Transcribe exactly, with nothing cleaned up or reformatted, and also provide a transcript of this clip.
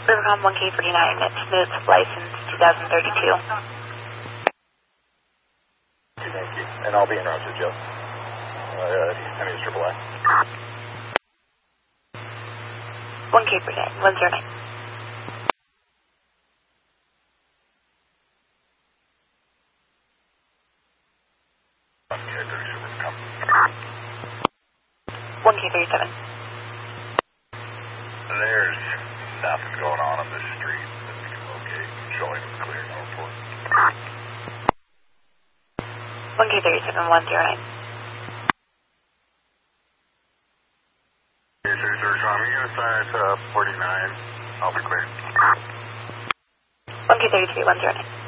Rivercom one K forty-nine, Smith, license two thousand thirty-two. Thank you. And I'll be in route to Joe. Uh, Send me to triple A. one K forty-nine, one zero nine. one K thirty-seven. There's nothing going on on this street that we can locate. Showing it's clear, no report. one K thirty-seven, one zero nine. Yes, sir, sir. I'm going to sign it up forty-nine. I'll be clear. one K thirty-three, one zero nine.